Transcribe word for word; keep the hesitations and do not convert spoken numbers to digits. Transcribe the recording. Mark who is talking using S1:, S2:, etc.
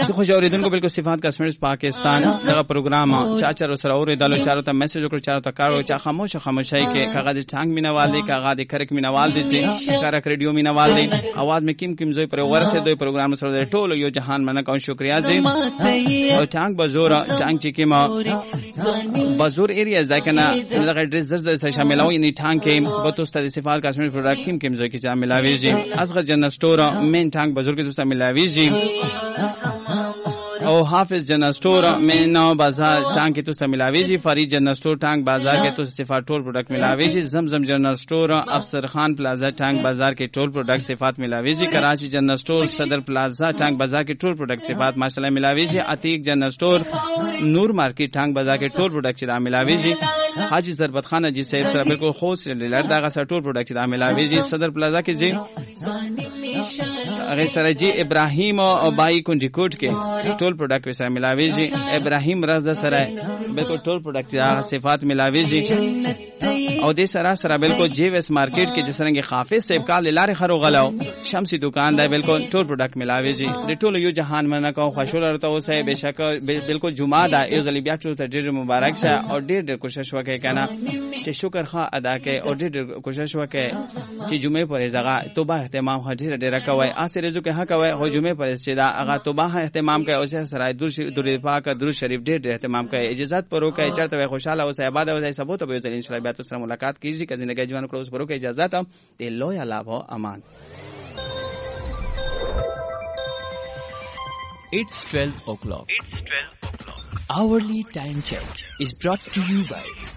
S1: خوش اوریدونکو بالکل صفات کسمرز پاکستان دا پروگرام چاچا رو سره اوریدلو چارو ته میسج وکړو چارو ته کارو چا خاموش خاموشای کې کاغذ ټانګ مینوال دي کاغذ کرک مینوال دي چې کرک ریډیو مینوال دي आवाज में किम किम जोई पर ورسه دوی پروگرام سره ټولو یو جهان منه کوم شکریا دي او ټانګ بازور ټانګ چې کما بازور ایریاز دا کنه دغه ډریس زر زر شامل او یعنی ټانګ کې به تاسو ته صفات کسمرز پروډکټ किम किम जोई کې جام ملاويږي اصغر جنرال سٹور مین ټانګ بازور کې تاسو ملاويږي او حافظ جنرل سٹور مین نو بازار ټانګ کې تاسو ملاويږي فرید جنرل سٹور ټانګ بازار کې تاسو صفات ټول پروډکټ ملاويږي زمزم جنرل سٹور افسر خان پلازا ټانګ بازار کې ټول پروډکټ صفات ملاويږي کراچی جنرل سٹور صدر پلازا ټانګ بازار کې ټول پروډکټ صفات ماشاءالله ملاويږي عتیق جنرل سٹور نور مارکیټ ټانګ بازار کې ټول پروډکټ دا ملاويږي حاجی ضربت خان جی صاحب سره بالکل خوش لر دا سره ټول پروډکټ دا ملاويږي صدر پلازا کې جی هغه سره جی ابراهیم او بای کونجی کوټ کې ټول پروډکټ سره ملاويږي ابراهیم رضا سره بالکل ټول پروډکټ دا صفات ملاويږي او دې سره سره بالکل جی ویس مارکیټ کې جسرنګ حافظ صاحب کال لاره خرو غلاو شمسي دکان دا بالکل ټول پروډکټ ملاويږي د ټول یو جهان منه کو خوشاله ورته اوسه بهشکه بالکل جمعه دا یو ځل بیا ټول ته ډېر مبارک شه او ډېر ډېر کوشش وکړئ کنه چې شکر خوا ادا کړئ او ډېر ډېر کوشش وکړئ چې جمعه پر ځای توبه اهتمام ډېر ډېر کوي اسه رزق که کوي او جمعه پر چې دا هغه توبه اهتمام کوي او سره درود پاک درود شریف ډېر ډېر اهتمام کوي اجازه پرو کوي چرته خوشاله اوسه آباد اوسه سبو ته به ان شاء الله بیا تاسو سره ملاقات کیږي که زندګي ژوند کړو اوس پرو کوي اجازه ته د لوی الله او امان.
S2: It's twelve o'clock. It's twelve o'clock. Hourly time check is brought to you by